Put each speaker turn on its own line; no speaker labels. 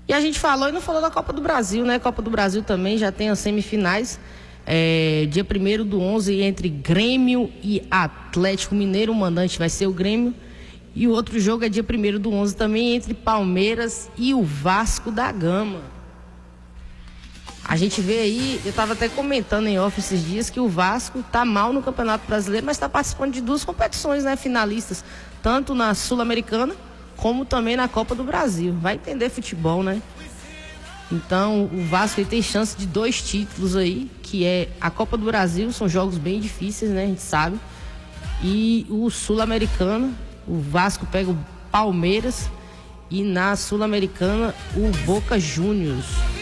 E a gente falou e não falou da Copa do Brasil, né? Copa do Brasil também já tem as semifinais. Dia 1º do 11 entre Grêmio e Atlético Mineiro. O mandante vai ser o Grêmio. E o outro jogo é dia 1º do 11 também entre Palmeiras e o Vasco da Gama. A gente vê aí, eu estava até comentando em off esses dias que o Vasco tá mal no Campeonato Brasileiro, mas está participando de 2 competições, né, finalistas, tanto na Sul-Americana como também na Copa do Brasil. Vai entender futebol, né? Então o Vasco tem chance de 2 títulos aí, que é a Copa do Brasil, são jogos bem difíceis, né, a gente sabe, e o Sul-Americana, o Vasco pega o Palmeiras e na Sul-Americana o Boca Juniors.